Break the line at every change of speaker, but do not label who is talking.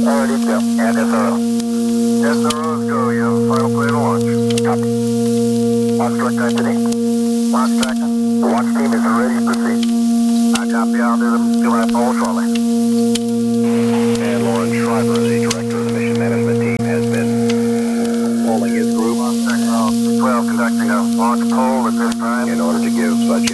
Already go. And SRO. SRO's go. You have a final clear to launch. Copy. Launch direct today. Launch tracking. The launch team is ready to proceed. I copy. I'll do them.